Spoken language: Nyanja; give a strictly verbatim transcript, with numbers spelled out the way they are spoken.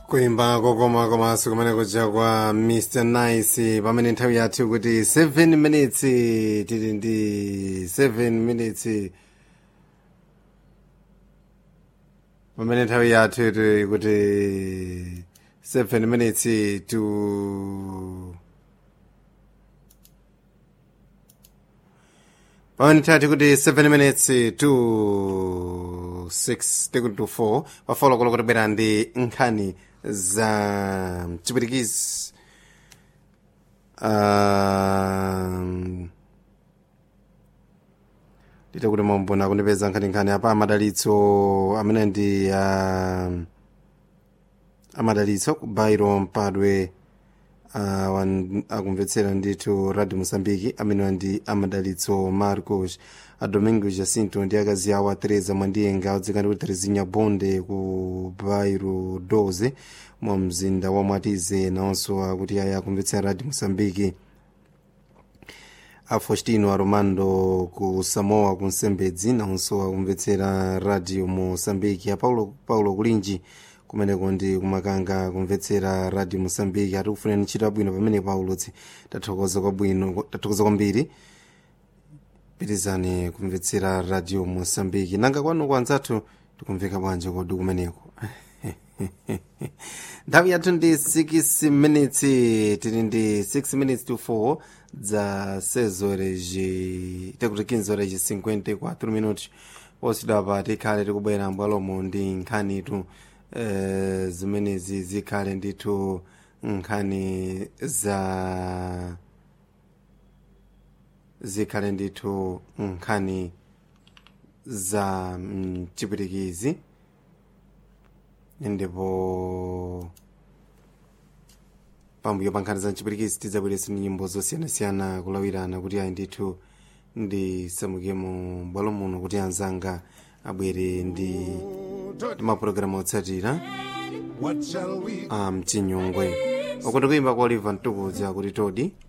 kuimba kokoma komanso kumene kuja kwa mister Nice pamene nthawi yathu kuti seven minutes tili ndi seven minutes pamene nthawi yathu tili kuti seven minutes to pamene nthawi yathu kuti seven minutes to six tikuti to four pafolo koloko tibwera ndi nkhani za chipwitikizi um, lita kuti mambona kundipeza nkhaninkhani apa amadalitso amene ndi uh, amadalitso ku Bairo Mpadwe uh, akumvetsera ndithu Radio Mosambiki amene ndi amadalitso Marcos a Domingo Jacinto ndi akazi awo a Teresa Mwandiyenga odzika ndi kuti Terezinha Bonde ku Bairo doze mu mzinda wa Mwatize nawonso akuti aya akumvetsera Radio Mosambiki a Faustino Armando ku Samoa ku Nsembedzi nawonso akumvetsera Radio Mosambiki a Paulo, Paulo Kulinji kumeneko ndi kumakanga kumvetsera Radio Mosambiki atikufuneni ntchito yabwino pamene Paulo tsi tathokoza kwabwino tathokoza kwambiri pitizani kumvetsera Radio Mosambiki nanga kwanu kwanzathu tikumveka bwanji kodi kumeneko nthawi yathu ndi six minutes tili ndi six minutes to four za seis horas tekuti quinze horas e cinquenta e quatro minutos posidapa tikhale tikubwera mbwalomo ndi nkhanitu Uh, zimenezi zikhale ndithu nkhani za zikhale ndithu nkhani za mchipwitikizi ndipo pambuyo pa nkhani za mchipwitikizi tidzabweretsa nyimbo zosiyanasiyana kulawirana kuti ayi ndithu ndi samukemo bwalo muno kuti anzanga abwere ndi mapulogalamu otsatira a mchinyongwe uko ndikuimba kwa Oliver Mtukudzi akuti todi